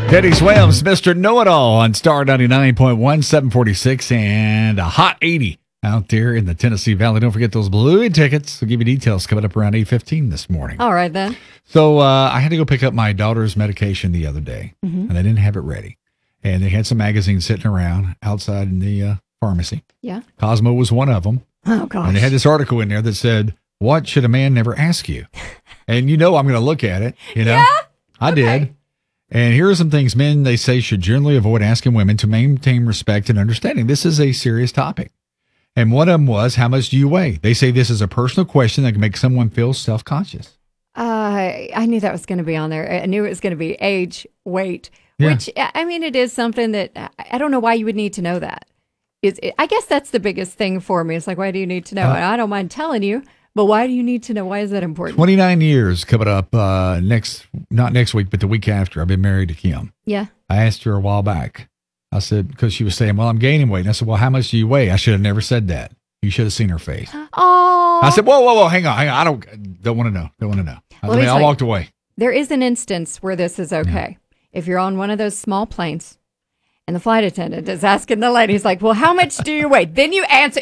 Teddy Swims, Mr. Know-It-All on Star 99.1, 746, and a hot 80 out there in the Tennessee Valley. Don't forget those Bluey tickets. We'll give you details coming up around 8:15 this morning. All right, then. So I had to go pick up my daughter's medication the other day, and I didn't have it ready. And they had some magazines sitting around outside in the pharmacy. Yeah. Cosmo was one of them. Oh, gosh. And they had this article in there that said, "What should a man never ask you?" And I'm going to look at it. Yeah? I did. And here are some things men, they say, should generally avoid asking women to maintain respect and understanding. This is a serious topic. And one of them was, how much do you weigh? They say this is a personal question that can make someone feel self-conscious. I knew that was going to be on there. I knew it was going to be age, weight, Yeah. which, I mean, it is something that I don't know why you would need to know that. I guess that's the biggest thing for me. It's like, why do you need to know? And I don't mind telling you, but why do you need to know? Why is that important? 29 years coming up not next week, but the week after. I've been married to Kim. Yeah. I asked her a while back. I said, because she was saying, well, I'm gaining weight. And I said, well, how much do you weigh? I should have never said that. You should have seen her face. Oh. I said, whoa, hang on. I don't want to know. I walked away. There is an instance where this is okay. Yeah. If you're on one of those small planes and the flight attendant is asking the lady, he's like, well, how much do you weigh? Then you answer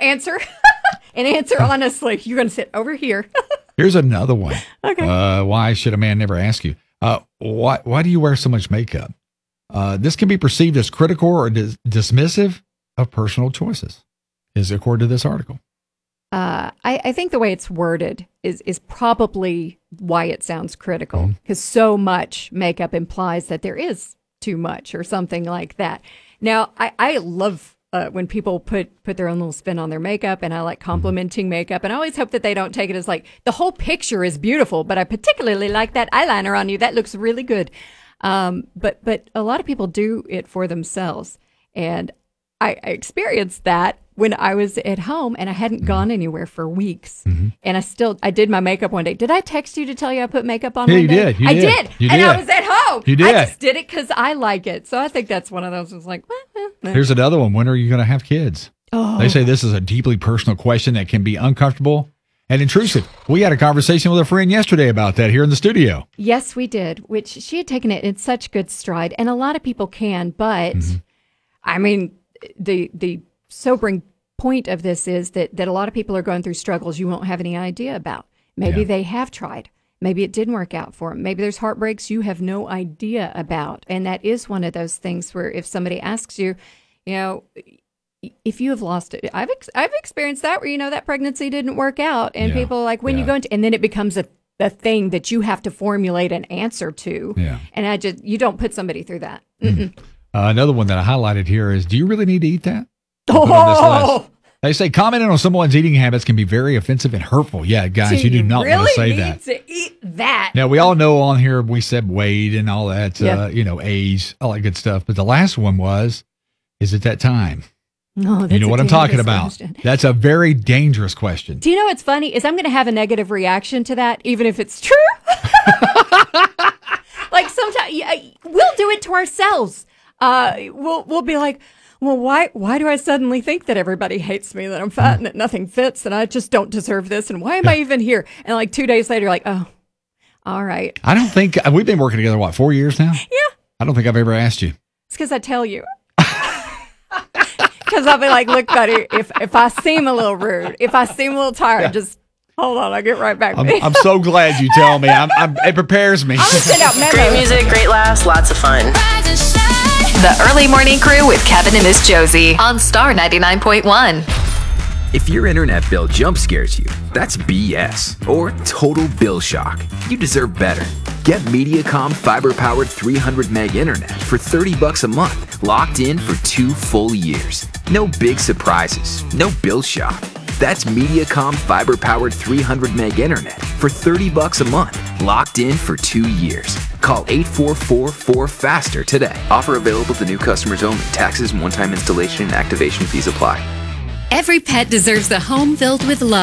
and answer honestly. You're going to sit over here. Here's another one. Okay. Why should a man never ask you? Why do you wear so much makeup? This can be perceived as critical or dismissive of personal choices, is according to this article. I think the way it's worded is probably why it sounds critical, because so much makeup implies that there is too much or something like that. Now, I love when people put their own little spin on their makeup, and I like complimenting makeup, and I always hope that they don't take it as like the whole picture is beautiful, but I particularly like that eyeliner on you. That looks really good. But a lot of people do it for themselves, and I experienced that when I was at home and I hadn't gone anywhere for weeks. And I did my makeup one day. Did I text you to tell you I put makeup on one day? I did. I was at home. You did. I just did it because I like it. So I think that's one of those was like, Here's another one. When are you going to have kids? Oh. They say this is a deeply personal question that can be uncomfortable and intrusive. We had a conversation with a friend yesterday about that here in the studio. Yes, we did, which she had taken it in such good stride. And a lot of people can, but I mean, the sobering point of this is that a lot of people are going through struggles you won't have any idea about. Maybe they have tried. Maybe it didn't work out for them. Maybe there's heartbreaks you have no idea about. And that is one of those things where if somebody asks you, if you have lost it, I've experienced that where, that pregnancy didn't work out. And people are like, when you go into, and then it becomes a thing that you have to formulate an answer to. Yeah. And you don't put somebody through that. Another one that I highlighted here is, do you really need to eat that? Oh! They say commenting on someone's eating habits can be very offensive and hurtful. Yeah, guys, you do not want to say that. You really need to eat that. Now, we all know on here we said weight and all that, age, all that good stuff. But the last one was, is it that time? No, that's you know what I'm talking about. Question. That's a very dangerous question. Do you know what's funny is I'm going to have a negative reaction to that, even if it's true. Like sometimes we'll do it to ourselves. We'll be like, well, why do I suddenly think that everybody hates me, that I'm fat and that nothing fits and I just don't deserve this? And why am I even here? And like 2 days later, you're like, oh, all right. I don't think we've been working together, 4 years now? Yeah. I don't think I've ever asked you. It's because I tell you. Because I'll be like, look, buddy, if I seem a little rude, if I seem a little tired, just hold on. I'll get right back. I'm so glad you tell me. It prepares me. I'm going to send out memos. Great music, great laughs, lots of fun. The Early Morning Crew with Kevin and Miss Josie on Star 99.1. If your internet bill jump scares you, that's BS or total bill shock. You deserve better. Get Mediacom fiber-powered 300 meg internet for $30 a month, locked in for 2 full years. No big surprises, no bill shock. That's Mediacom fiber-powered 300 meg internet for $30 a month, locked in for 2 years. Call 844-4FASTER today. Offer available to new customers only. Taxes and one-time installation and activation fees apply. Every pet deserves a home filled with love.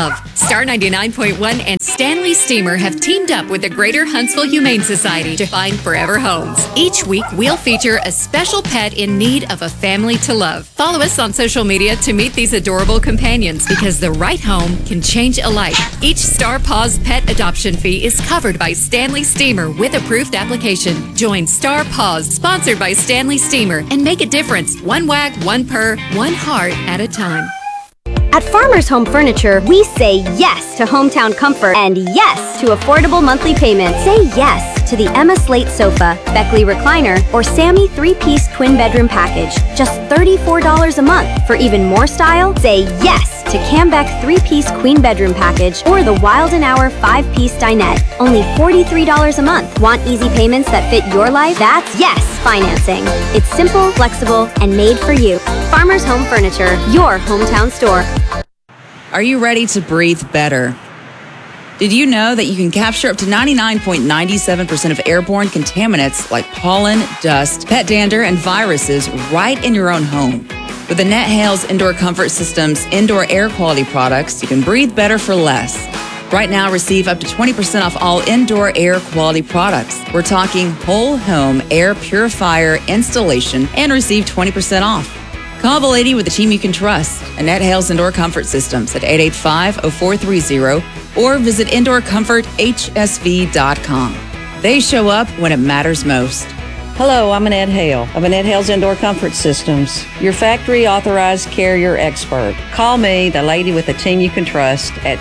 Star 99.1 and Stanley Steamer have teamed up with the Greater Huntsville Humane Society to find forever homes. Each week, we'll feature a special pet in need of a family to love. Follow us on social media to meet these adorable companions, because the right home can change a life. Each Star Paws pet adoption fee is covered by Stanley Steamer with approved application. Join Star Paws, sponsored by Stanley Steamer, and make a difference. One wag, one purr, one heart at a time. At Farmers Home Furniture, we say yes to hometown comfort and yes to affordable monthly payments. Say yes to the Emma Slate sofa, Beckley recliner, or Sammy 3-piece twin bedroom package. Just $34 a month. For even more style, say yes to Cambeck 3-piece queen bedroom package or the Wild & Hour 5-piece dinette. Only $43 a month. Want easy payments that fit your life? That's yes financing. It's simple, flexible, and made for you. Farmers Home Furniture, your hometown store. Are you ready to breathe better? Did you know that you can capture up to 99.97% of airborne contaminants like pollen, dust, pet dander, and viruses right in your own home? With the NetHales Indoor Comfort Systems indoor air quality products, you can breathe better for less. Right now, receive up to 20% off all indoor air quality products. We're talking whole home air purifier installation and receive 20% off. Call the lady with the team you can trust, Annette Hales Indoor Comfort Systems at 885-0430 or visit indoorcomforthsv.com. They show up when it matters most. Hello, I'm Annette Hale of Annette Hale's Indoor Comfort Systems, your factory authorized carrier expert. Call me, the lady with the team you can trust, at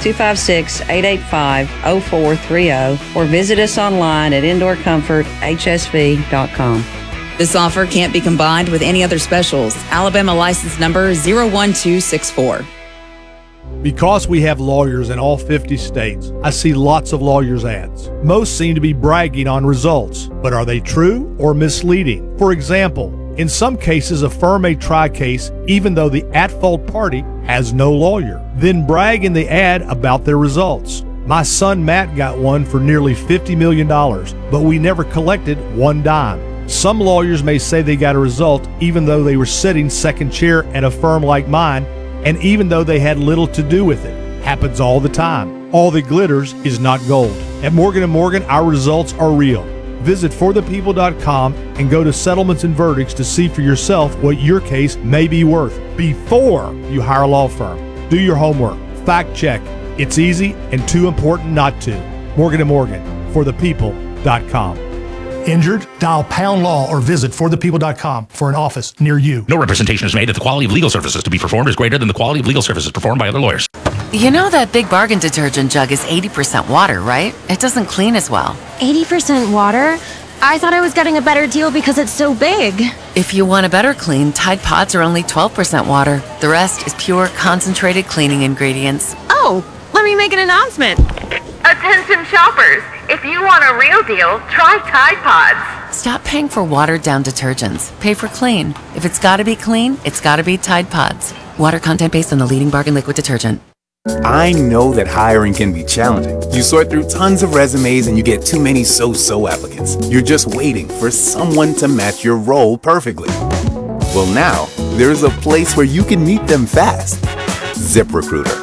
256-885-0430 or visit us online at indoorcomforthsv.com. This offer can't be combined with any other specials. Alabama license number 01264. Because we have lawyers in all 50 states, I see lots of lawyers' ads. Most seem to be bragging on results, but are they true or misleading? For example, in some cases, a firm may try a case even though the at-fault party has no lawyer, then brag in the ad about their results. My son Matt got one for nearly $50 million, but we never collected one dime. Some lawyers may say they got a result even though they were sitting second chair at a firm like mine, and even though they had little to do with it. Happens all the time. All that glitters is not gold. At Morgan & Morgan, our results are real. Visit forthepeople.com and go to settlements and verdicts to see for yourself what your case may be worth before you hire a law firm. Do your homework. Fact check. It's easy and too important not to. Morgan & Morgan, forthepeople.com. Injured? Dial Pound Law or visit forthepeople.com for an office near you. No representation is made that the quality of legal services to be performed is greater than the quality of legal services performed by other lawyers. You know that Big Bargain detergent jug is 80% water, right? It doesn't clean as well. 80% water? I thought I was getting a better deal because it's so big. If you want a better clean, Tide Pods are only 12% water. The rest is pure, concentrated cleaning ingredients. Oh, let me make an announcement. Attention shoppers, if you want a real deal, try Tide Pods. Stop paying for watered-down detergents. Pay for clean. If it's gotta be clean, it's gotta be Tide Pods. Water content based on the leading Bargain liquid detergent. I know that hiring can be challenging. You sort through tons of resumes and you get too many so-so applicants. You're just waiting for someone to match your role perfectly. Well, now, there's a place where you can meet them fast. ZipRecruiter.